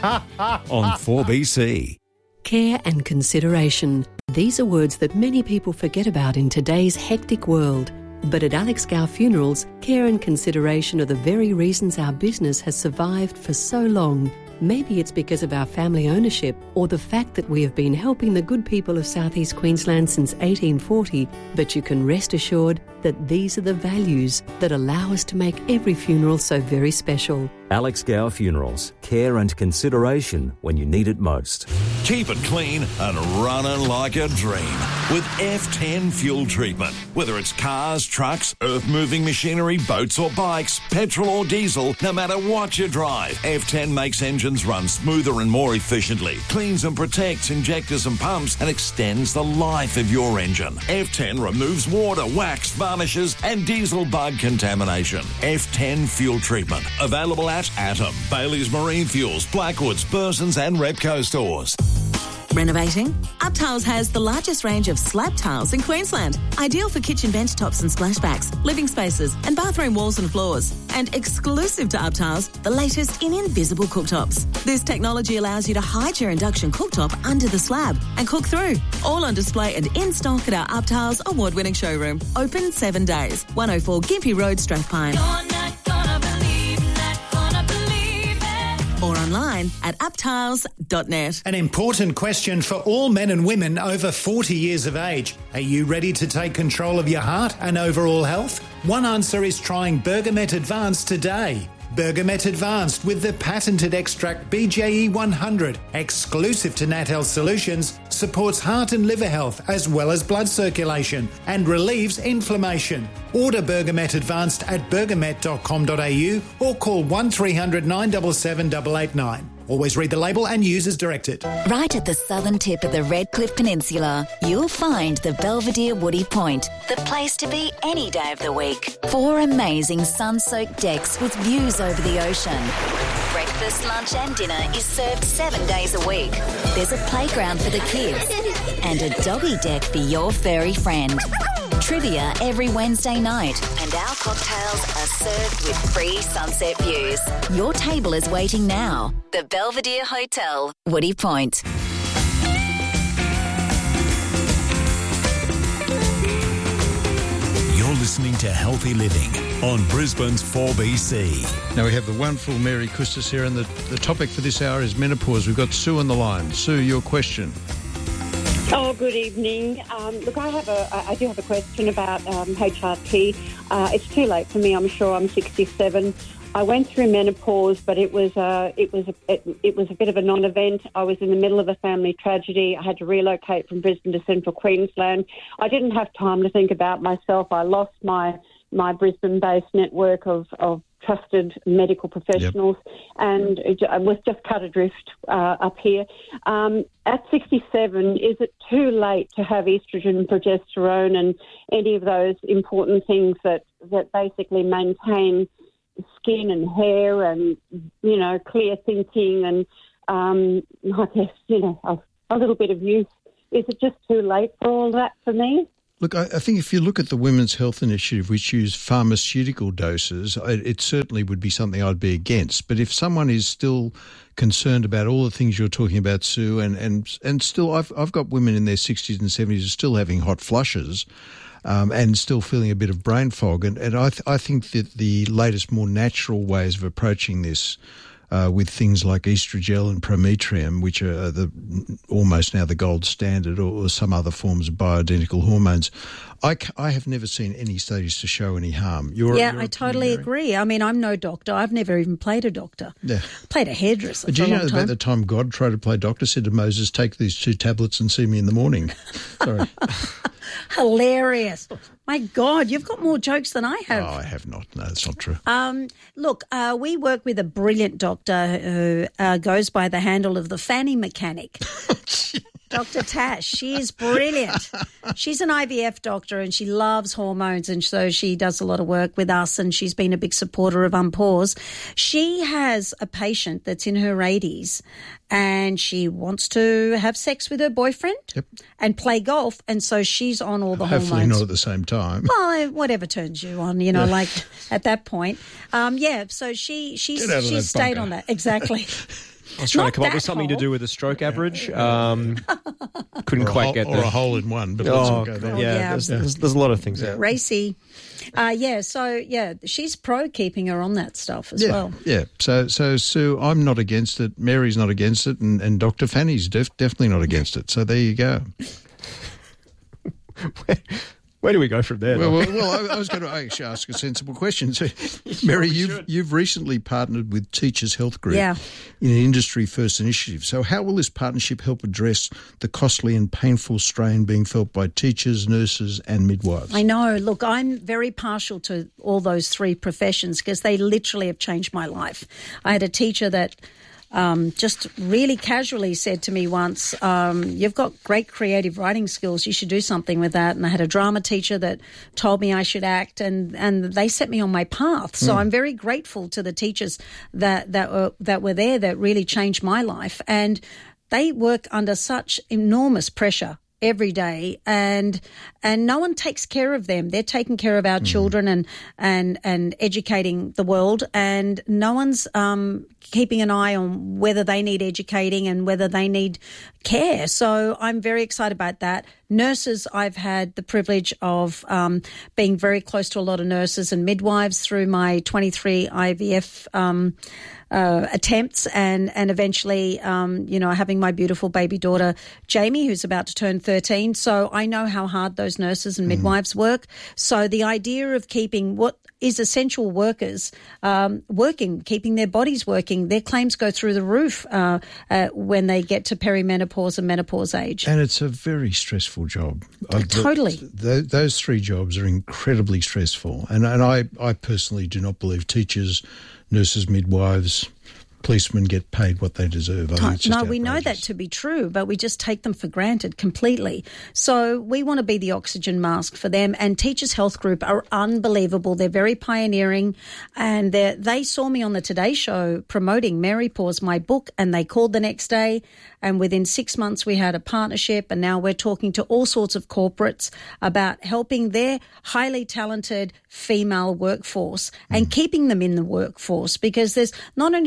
On four B C. Care and consideration. These are words that many people forget about in today's hectic world. But at Alex Gow Funerals, care and consideration are the very reasons our business has survived for so long. Maybe it's because of our family ownership or the fact that we have been helping the good people of Southeast Queensland since eighteen forty, but you can rest assured that these are the values that allow us to make every funeral so very special. Alex Gow Funerals. Care and consideration when you need it most. Keep it clean and running like a dream with F ten fuel treatment. Whether it's cars, trucks, earth-moving machinery, boats or bikes, petrol or diesel, no matter what you drive, F ten makes engines run smoother and more efficiently, cleans and protects injectors and pumps, and extends the life of your engine. F ten removes water, wax, varnishes and diesel bug contamination. F ten fuel treatment. Available at Atom, Bailey's Marine Fuels, Blackwoods, Burson's and Repco stores. Renovating? UpTiles has the largest range of slab tiles in Queensland. Ideal for kitchen bench tops and splashbacks, living spaces and bathroom walls and floors. And exclusive to UpTiles, the latest in invisible cooktops. This technology allows you to hide your induction cooktop under the slab and cook through. All on display and in stock at our UpTiles award-winning showroom. Open seven days. one oh four Gympie Road, Strathpine. Or online at uptiles dot net. An important question for all men and women over forty years of age. Are you ready to take control of your heart and overall health? One answer is trying Bergamet Advanced today. Bergamet Advanced with the patented extract B J E one hundred, exclusive to Nat Health Solutions, supports heart and liver health as well as blood circulation and relieves inflammation. Order Bergamet Advanced at bergamet dot com dot a u or call one three hundred nine seven seven eight eight nine. Always read the label and use as directed. Right at the southern tip of the Redcliffe Peninsula, you'll find the Belvedere Woody Point, the place to be any day of the week. Four amazing sun-soaked decks with views over the ocean. Breakfast, lunch and dinner is served seven days a week. There's a playground for the kids and a doggy deck for your furry friend. Trivia every Wednesday night, and our cocktails are served with free sunset views. Your table is waiting now. The Belvedere Hotel, Woody Point. You're listening to Healthy Living on Brisbane's four B C. Now we have the wonderful Mary Custis here, and the, the topic for this hour is menopause. We've got Sue on the line. Sue, your question. Oh, good evening. Um, look, I have a, I do have a question about um, H R T. Uh, it's too late for me. I'm sure I'm sixty-seven. I went through menopause, but it was uh, it was a, it, it was a bit of a non-event. I was in the middle of a family tragedy. I had to relocate from Brisbane to Central Queensland. I didn't have time to think about myself. I lost my my Brisbane-based network of, of trusted medical professionals, yep. and it was just cut adrift uh, up here. Um, at sixty-seven, is it too late to have estrogen, progesterone, and any of those important things that, that basically maintain skin and hair and, you know, clear thinking and, um, I guess, you know, a, a little bit of youth? Is it just too late for all that for me? Look, I, I think if you look at the Women's Health Initiative, which use pharmaceutical doses, it, it certainly would be something I'd be against. But if someone is still concerned about all the things you're talking about, Sue, and, and, and still I've, I've got women in their sixties and seventies who are still having hot flushes, Um, and still feeling a bit of brain fog. And, and I, th- I think that the latest, more natural ways of approaching this uh, with things like estrogel and prometrium, which are the almost now the gold standard, or, or some other forms of bioidentical hormones, I, c- I have never seen any studies to show any harm. You're, yeah, you're I totally agree. I mean, I'm no doctor. I've never even played a doctor. Yeah. Played a hairdresser But for do a you long know time. about the time God tried to play doctor, said to Moses, take these two tablets and see me in the morning? Sorry. Hilarious. My God, you've got more jokes than I have. Oh, I have not. No, that's not true. Um, look, uh, we work with a brilliant doctor who uh, goes by the handle of the Fanny Mechanic. Doctor Tash. She is brilliant. She's an I V F doctor and she loves hormones, and so she does a lot of work with us, and she's been a big supporter of Unpause. She has a patient that's in her eighties and she wants to have sex with her boyfriend yep. and play golf, and so she's on all the Hopefully hormones. not at the same time. Well, whatever turns you on, you know, Yeah. like at that point. Um, yeah, so she she's Get out of she's that stayed bunker. on that. Exactly. I was trying Not to come up with that something hole. to do with the stroke average. Um, couldn't Or a quite hole- get or there. a hole in one, but let's not go there. Yeah, yeah. There's, there's, there's a lot of things there. Racy. Uh, yeah, so, yeah, she's pro keeping her on that stuff as yeah, well. Yeah, so, so Sue, I'm not against it, Mary's not against it, and, and Doctor Fanny's def- definitely not against it. So there you go. Where do we go from there? Well, well, well I, I was going to actually ask a sensible question. So, Mary, you've, you've recently partnered with Teachers Health Group Yeah. in an industry-first initiative. So how will this partnership help address the costly and painful strain being felt by teachers, nurses and midwives? I know. Look, I'm very partial to all those three professions because they literally have changed my life. I had a teacher that um, just really casually said to me once, um, you've got great creative writing skills, you should do something with that. And I had a drama teacher that told me I should act, and, and they set me on my path. So Mm. I'm very grateful to the teachers that, that, were, that were there that really changed my life. And they work under such enormous pressure every day, and and no one takes care of them. They're taking care of our mm. children and and and educating the world, and no one's um, keeping an eye on whether they need educating and whether they need care. So I'm very excited about that. Nurses, I've had the privilege of um, being very close to a lot of nurses and midwives through my twenty-three I V F um Uh, attempts, and and eventually, um, you know, having my beautiful baby daughter Jamie, who's about to turn thirteen. So I know how hard those nurses and midwives mm. work. So the idea of keeping what is essential workers um, working, keeping their bodies working, their claims go through the roof uh, uh, when they get to perimenopause and menopause age. And it's a very stressful job. Oh, totally. Th- th- those three jobs are incredibly stressful. And, and I, I personally do not believe teachers, nurses, midwives, policemen get paid what they deserve. I think it's just No, we know outrageous. that to be true, but we just take them for granted completely. So we want to be the oxygen mask for them. And Teachers Health Group are unbelievable. They're very pioneering, and they they saw me on the Today Show promoting Mary Pause, my book, and they called the next day. And within six months, we had a partnership, and now we're talking to all sorts of corporates about helping their highly talented female workforce and keeping them in the workforce, because there's not only do the women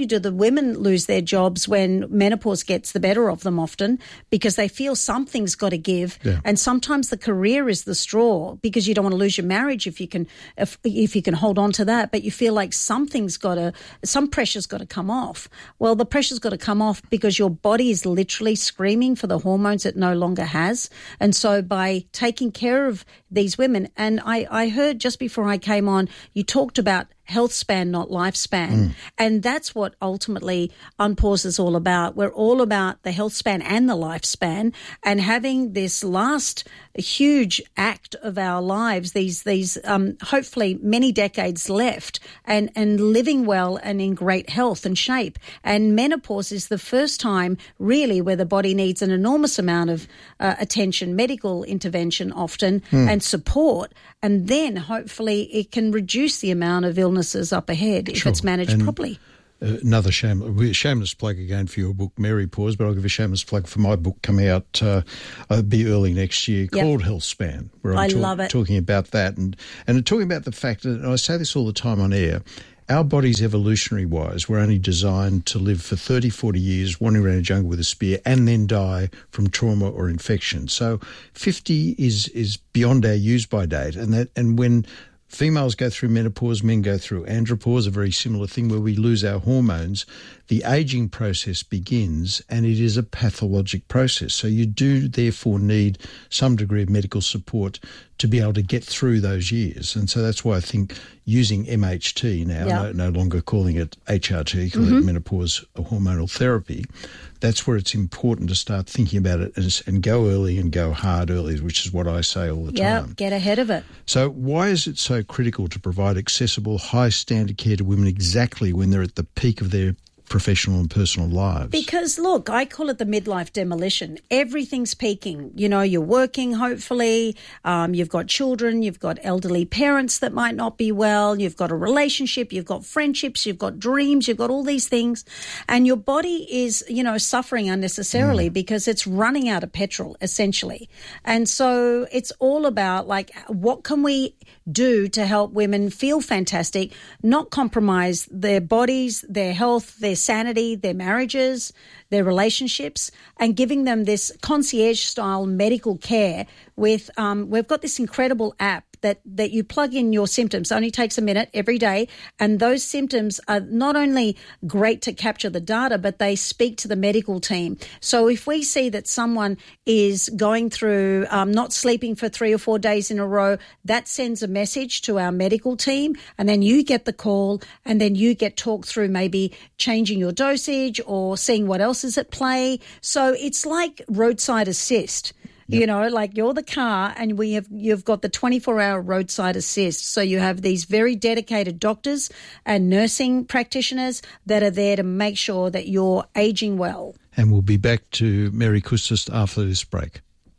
women lose their jobs when menopause gets the better of them often because they feel something's got to give. Yeah. And sometimes the career is the straw because you don't want to lose your marriage if you can if, if you can hold on to that, but you feel like something's got to, some pressure's got to come off. Well, the pressure's got to come off because your body is literally screaming for the hormones it no longer has. And so by taking care of these women, and I, I heard just before I came on, you talked about health span, not lifespan. Mm. And that's what ultimately Unpause is all about. We're all about the health span and the lifespan, and having this last huge act of our lives, these these um, hopefully many decades left, and, and living well and in great health and shape. And menopause is the first time really where the body needs an enormous amount of uh, attention, medical intervention often, mm. and support. And then hopefully it can reduce the amount of illnesses up ahead if Sure. it's managed And properly. Uh, another shame, shameless plug again for your book, Mary Pause, but I'll give a shameless plug for my book coming out, uh, it'll be early next year, Yep. called Health Span, where I'm I talk- love it. talking about that and, and talking about the fact that, and I say this all the time on air, our bodies evolutionary-wise were only designed to live for thirty, forty years, wandering around a jungle with a spear, and then die from trauma or infection. So fifty is is beyond our use-by date, and that and when females go through menopause, men go through andropause, a very similar thing where we lose our hormones. The ageing process begins, and it is a pathologic process. So you do therefore need some degree of medical support to be able to get through those years. And so that's why I think using M H T now, Yeah. no, no longer calling it H R T, calling Mhm. it menopause hormonal therapy, that's where it's important to start thinking about it and, and go early and go hard early, which is what I say all the Yeah, time. get ahead of it. So why is it so critical to provide accessible, high-standard care to women exactly when they're at the peak of their professional and personal lives? Because, look, I call it the midlife demolition. Everything's peaking. You know, you're working, hopefully. Um, you've got children. You've got elderly parents that might not be well. You've got a relationship. You've got friendships. You've got dreams. You've got all these things. And your body is, you know, suffering unnecessarily mm. because it's running out of petrol, essentially. And so it's all about, like, what can we do to help women feel fantastic, not compromise their bodies, their health, their sanity, their marriages, their relationships, and giving them this concierge-style medical care with, um, we've got this incredible app that, that you plug in your symptoms. It only takes a minute every day, and those symptoms are not only great to capture the data, but they speak to the medical team. So if we see that someone is going through um, not sleeping for three or four days in a row, that sends a message to our medical team, and then you get the call, and then you get talked through maybe changing your dosage or seeing what else is at play. So it's like roadside assist. Yep. You know, like you're the car and we have you've got the twenty-four hour roadside assist. So you have these very dedicated doctors and nursing practitioners that are there to make sure that you're aging well. And we'll be back to Mary Kustis after this break.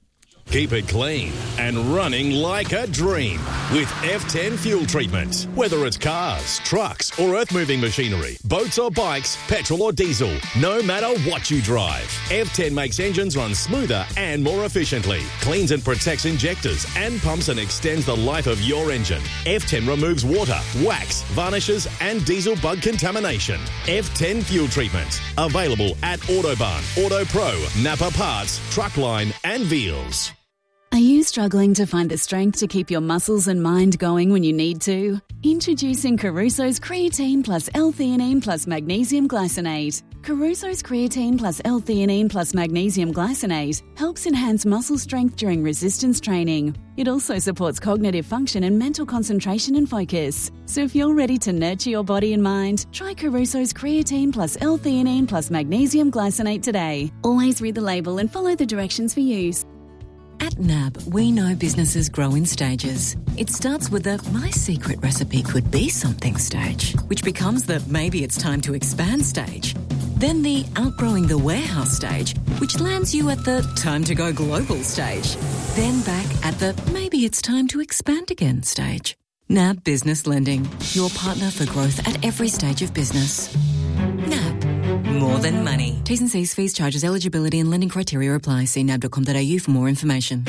Keep it clean and running like a dream with F ten Fuel Treatment. Whether it's cars, trucks or earth-moving machinery, boats or bikes, petrol or diesel, no matter what you drive, F ten makes engines run smoother and more efficiently, cleans and protects injectors and pumps and extends the life of your engine. F ten removes water, wax, varnishes and diesel bug contamination. F ten Fuel Treatment. Available at Autobahn, Auto Pro, Napa Parts, Truckline and Veals. Are you struggling to find the strength to keep your muscles and mind going when you need to? Introducing Caruso's Creatine Plus L-Theanine Plus Magnesium Glycinate. Caruso's Creatine Plus L-Theanine Plus Magnesium Glycinate helps enhance muscle strength during resistance training. It also supports cognitive function and mental concentration and focus. So if you're ready to nurture your body and mind, try Caruso's Creatine Plus L-Theanine Plus Magnesium Glycinate today. Always read the label and follow the directions for use. At N A B, we know businesses grow in stages. It starts with the my secret recipe could be something stage, which becomes the maybe it's time to expand stage. Then the outgrowing the warehouse stage, which lands you at the time to go global stage. Then back at the maybe it's time to expand again stage. N A B Business Lending, your partner for growth at every stage of business. N A B. More than money. T's and C's, fees, charges, eligibility and lending criteria apply. See nab dot com dot a u for more information.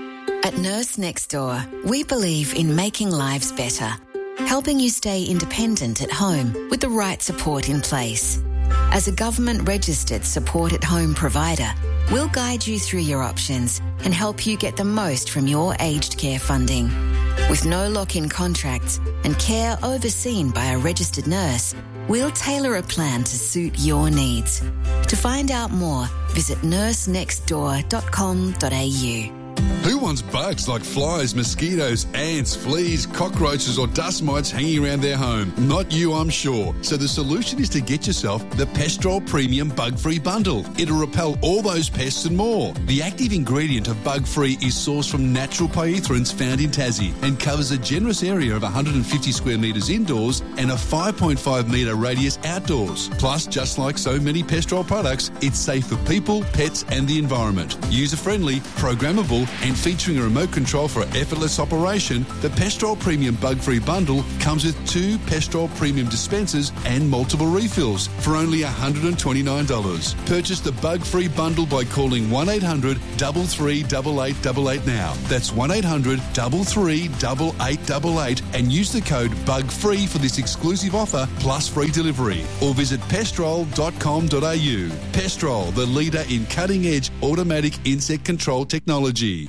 At Nurse Next Door, we believe in making lives better, helping you stay independent at home with the right support in place. As a government-registered support-at-home provider, we'll guide you through your options and help you get the most from your aged care funding. With no lock-in contracts and care overseen by a registered nurse, we'll tailor a plan to suit your needs. To find out more, visit nurse next door dot com dot a u. Who wants bugs like flies, mosquitoes, ants, fleas, cockroaches or dust mites hanging around their home? Not you, I'm sure. So the solution is to get yourself the Pestrol Premium Bug-Free Bundle. It'll repel all those pests and more. The active ingredient of Bug-Free is sourced from natural pyrethroids found in Tassie and covers a generous area of one hundred fifty square metres indoors and a five point five metre radius outdoors. Plus, just like so many Pestrol products, it's safe for people, pets and the environment. User-friendly, programmable and featuring a remote control for effortless operation, the Pestrol Premium Bug-Free Bundle comes with two Pestrol Premium dispensers and multiple refills for only one hundred twenty-nine dollars. Purchase the Bug-Free Bundle by calling one eight hundred, three three eight eight eight eight now. That's one eight hundred, three three eight eight eight eight and use the code BUGFREE for this exclusive offer plus free delivery. Or visit pestrol dot com dot a u. Pestrol, the leader in cutting-edge automatic insect control technology.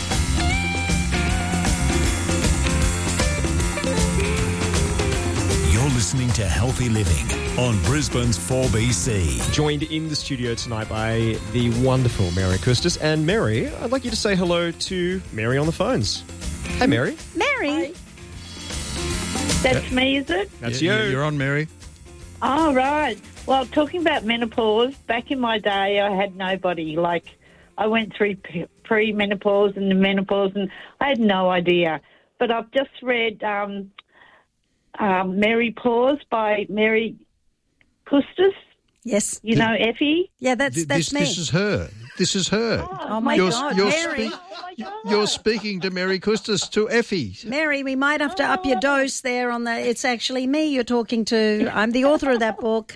Listening to Healthy Living on Brisbane's four B C. Joined in the studio tonight by the wonderful Mary Custis. And Mary, I'd like you to say hello to Mary on the phones. Hey, Mary. Mary. That's me, is it? That's Yeah, you. You're on, Mary. Oh, right. Well, talking about menopause, back in my day, I had nobody. Like, I went through p- pre-menopause and the menopause, and I had no idea. But I've just read... Um, Um, Mary Pause by Mary Custis. Yes. You know Effie? Yeah, that's Th- that's this, me. This is her. This is her. Oh, my you're, God, you're Mary. speak- You're speaking to Mary Custis, to Effie. Mary, we might have to up your dose there on the... It's actually me you're talking to. I'm the author of that book.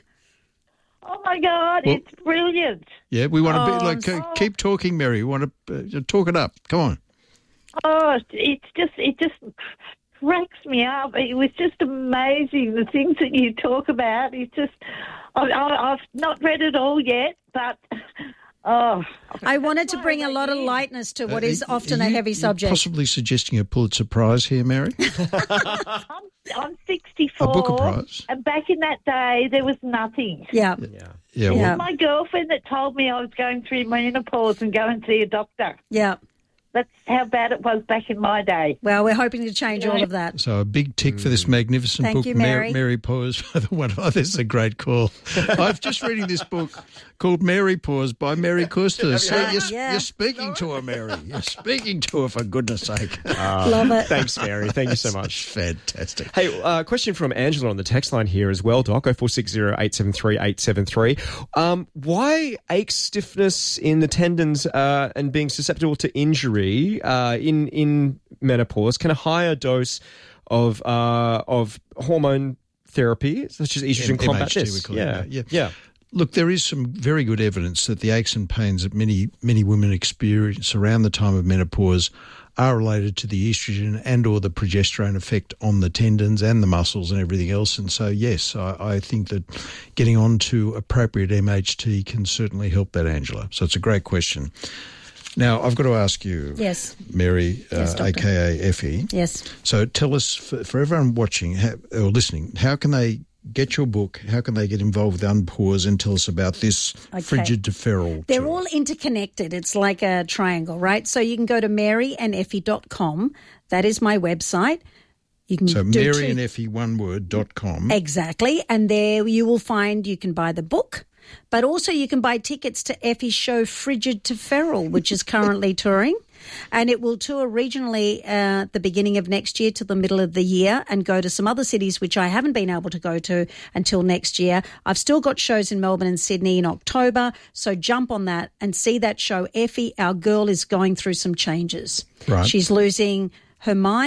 Oh, my God, Well- it's brilliant. Yeah, we want to Oh, be like I'm uh, keep talking, Mary. We want to uh, talk it up. Come on. Oh, it's just, it just cracks me up. It was just amazing, the things that you talk about. It's just, I, I, I've not read it all yet, but... Oh, I wanted to bring a lot of lightness to what is Uh, often are a you- heavy you're subject. Possibly suggesting a Pulitzer Prize here, Mary? I'm, I'm sixty-four. A Booker Prize. And back in that day, there was nothing. Yeah. Yeah. Yeah. It Well, was my girlfriend that told me I was going through menopause and go and see a doctor. Yeah. That's how bad it was back in my day. Well, we're hoping to change all of that. So a big tick for this magnificent Thank book, you, Mary. Mary. Mary Pause. One- oh, this is a great call. I've just reading this book called Mary Pause by Mary Custis. So you're, Yeah. you're speaking to her, Mary. You're speaking to her, for goodness sake. Love it. Thanks, Mary. Thank you so much. Fantastic. Hey, uh, question from Angela on the text line here as well, Doc. oh four six zero, eight seven three, eight seven three. Um, why ache, stiffness in the tendons uh, and being susceptible to injury uh, in in menopause? Can a higher dose of uh, of hormone therapy, such as estrogen, M- combat M H T, this? we call it, Yeah, yeah. yeah. Look, there is some very good evidence that the aches and pains that many many women experience around the time of menopause are related to the estrogen and or the progesterone effect on the tendons and the muscles and everything else. And so, yes, I, I think that getting on to appropriate M H T can certainly help that, Angela. So it's a great question. Now, I've got to ask you, Yes. Mary, Yes, uh, Doctor. a k a. Effie. Yes. So tell us, for, for everyone watching how, or listening, how can they get your book? How can they get involved with Unpause, and tell us about this Okay. frigid deferral? They're all interconnected. It's like a triangle, right? So you can go to mary and effie dot com. That is my website. You can So do Mary two- and Effie, one word, dot com. Exactly. And there you will find you can buy the book, but also you can buy tickets to Effie's show Frigid to Feral, which is currently touring. And it will tour regionally uh, at the beginning of next year to the middle of the year and go to some other cities which I haven't been able to go to until next year. I've still got shows in Melbourne and Sydney in October, so jump on that and see that show. Effie, our girl, is going through some changes. Right. She's losing her mind,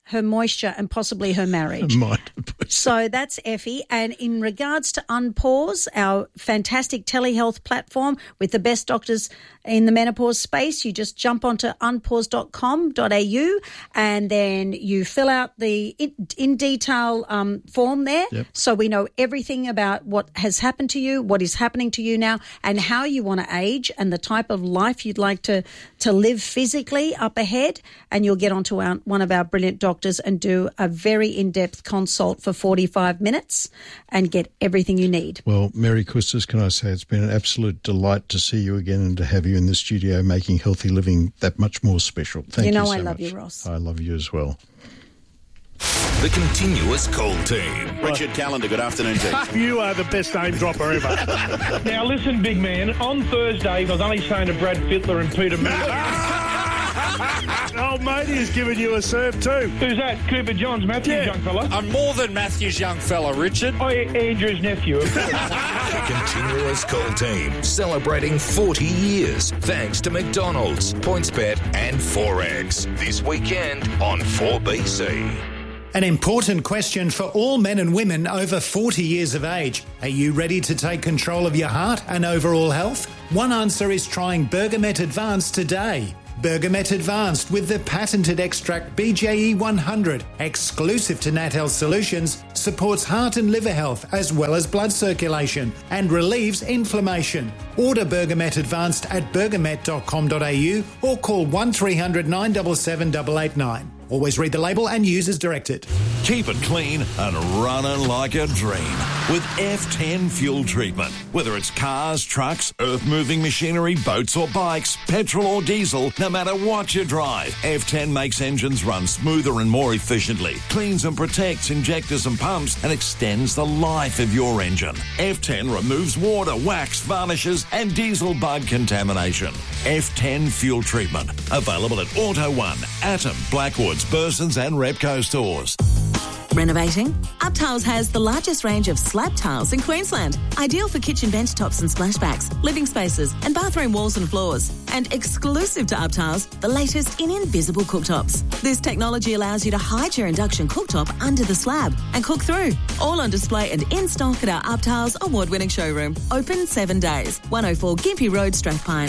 her moisture, and possibly her marriage. So that's Effie. And in regards to Unpause, our fantastic telehealth platform with the best doctors in the menopause space, you just jump onto unpause dot com dot a u and then you fill out the in, in detail um, form there. Yep. So we know everything about what has happened to you, what is happening to you now, and how you want to age and the type of life you'd like to, to live physically up ahead. And you'll get onto our, one of our brilliant doctors and do a very in-depth consult for forty-five minutes and get everything you need. Well, Mary Custis, can I say it's been an absolute delight to see you again and to have you in the studio making healthy living that much more special. Thank you You know so I love much. you, Ross. I love you as well. The Continuous Call Team. Richard Callender, good afternoon to you. You are the best name dropper ever. Now, listen, big man, on Thursday, I was only saying to Brad Fittler and Peter Miller. Old matey has given you a serve too. Who's that? Cooper Johns, Matthew's Yeah. young fella? I'm more than Matthew's young fella, Richard. Oh, yeah, Andrew's nephew. The Continuous Call Team, celebrating forty years thanks to McDonald's, PointsBet and Forex. This weekend on four B C. An important question for all men and women over forty years of age. Are you ready to take control of your heart and overall health? One answer is trying Bergamet Advanced today. Bergamet Advanced with the patented extract B J E one hundred, exclusive to Nat Health Solutions, supports heart and liver health as well as blood circulation and relieves inflammation. Order Bergamet Advanced at bergamet dot com dot a u or call one three hundred nine seven seven eight eight nine. Always read the label and use as directed. Keep it clean and running like a dream with F ten Fuel Treatment. Whether it's cars, trucks, earth-moving machinery, boats or bikes, petrol or diesel, no matter what you drive, F ten makes engines run smoother and more efficiently, cleans and protects injectors and pumps, and extends the life of your engine. F ten removes water, wax, varnishes, and diesel bug contamination. F ten Fuel Treatment. Available at Auto One, Atom, Blackwoods, Bursons and Repco stores. Renovating? UpTiles has the largest range of slab tiles in Queensland, ideal for kitchen bench tops and splashbacks, living spaces and bathroom walls and floors. And exclusive to UpTiles, the latest in invisible cooktops. This technology allows you to hide your induction cooktop under the slab and cook through. All on display and in stock at our UpTiles award-winning showroom. Open seven days. one oh four Gympie Road, Strathpine.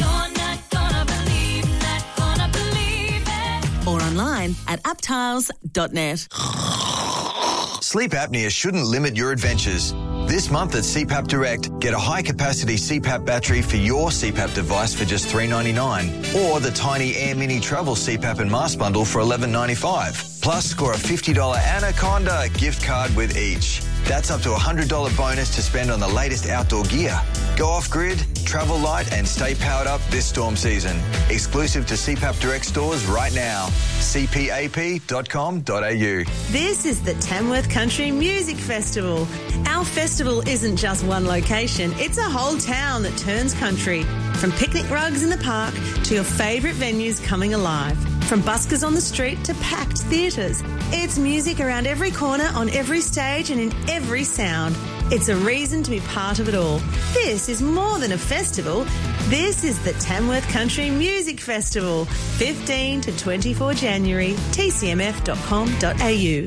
Or online at uptiles dot net. Sleep apnea shouldn't limit your adventures. This month at C PAP Direct, get a high-capacity C PAP battery for your C PAP device for just three dollars ninety-nine, or the tiny Air Mini Travel C PAP and Mask Bundle for eleven dollars ninety-five. Plus, score a fifty dollars Anaconda gift card with each. That's up to a one hundred dollars bonus to spend on the latest outdoor gear. Go off-grid, travel light and stay powered up this storm season. Exclusive to C PAP Direct stores right now. c p a p dot com dot a u. This is the Tamworth Country Music Festival. Our festival isn't just one location, it's a whole town that turns country. From picnic rugs in the park to your favourite venues coming alive. From buskers on the street to packed theatres. It's music around every corner, on every stage and in every sound. It's a reason to be part of it all. This is more than a festival. This is the Tamworth Country Music Festival. fifteen to twenty-four January, t c m f dot com dot a u.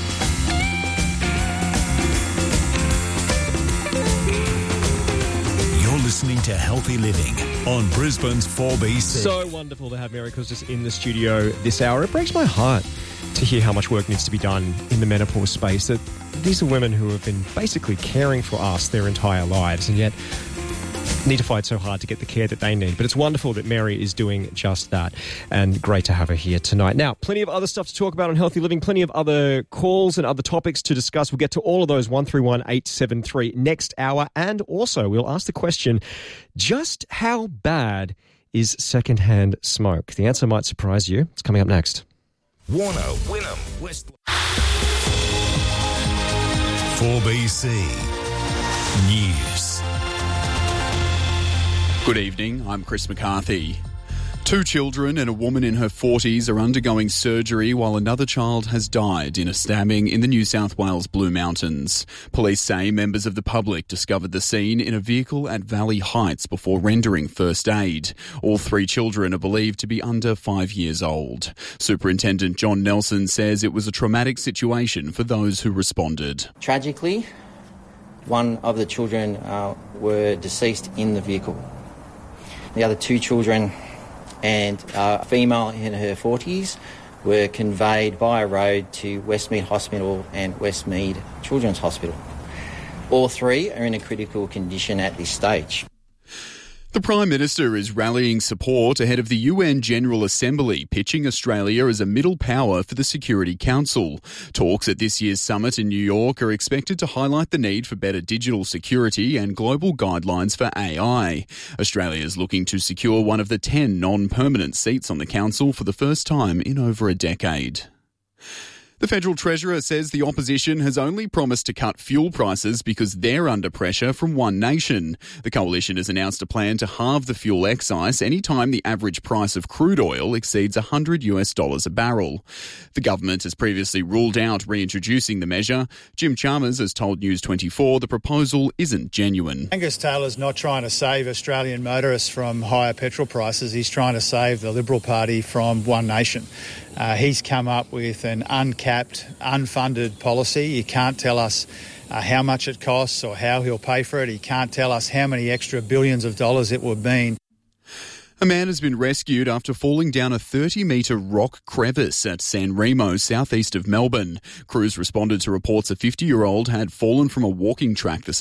Listening to Healthy Living on Brisbane's four B C. So wonderful to have Mary Custis in the studio this hour. It breaks my heart to hear how much work needs to be done in the menopause space. That these are women who have been basically caring for us their entire lives and yet need to fight so hard to get the care that they need. But it's wonderful that Mary is doing just that, and great to have her here tonight. Now, plenty of other stuff to talk about on Healthy Living, plenty of other calls and other topics to discuss. We'll get to all of those, one three one eight seven three, next hour. And also, we'll ask the question, just how bad is secondhand smoke? The answer might surprise you. It's coming up next. Warner, Wynnum, West. four B C News. Good evening, I'm Chris McCarthy. Two children and a woman in her forties are undergoing surgery while another child has died in a stabbing in the New South Wales Blue Mountains. Police say members of the public discovered the scene in a vehicle at Valley Heights before rendering first aid. All three children are believed to be under five years old. Superintendent John Nelson says it was a traumatic situation for those who responded. Tragically, one of the children uh, were deceased in the vehicle. The other two children and a female in her forties were conveyed by road to Westmead Hospital and Westmead Children's Hospital. All three are in a critical condition at this stage. The Prime Minister is rallying support ahead of the U N General Assembly, pitching Australia as a middle power for the Security Council. Talks at this year's summit in New York are expected to highlight the need for better digital security and global guidelines for A I. Australia is looking to secure one of the ten non-permanent seats on the council for the first time in over a decade. The Federal Treasurer says the opposition has only promised to cut fuel prices because they're under pressure from One Nation. The coalition has announced a plan to halve the fuel excise any time the average price of crude oil exceeds one hundred US dollars a barrel. The government has previously ruled out reintroducing the measure. Jim Chalmers has told News twenty-four the proposal isn't genuine. Angus Taylor's not trying to save Australian motorists from higher petrol prices. He's trying to save the Liberal Party from One Nation. Uh, he's come up with an uncapped, unfunded policy. He can't tell us uh, how much it costs or how he'll pay for it. He can't tell us how many extra billions of dollars it would mean. A man has been rescued after falling down a thirty metre rock crevice at San Remo, southeast of Melbourne. Crews responded to reports a fifty-year-old had fallen from a walking track this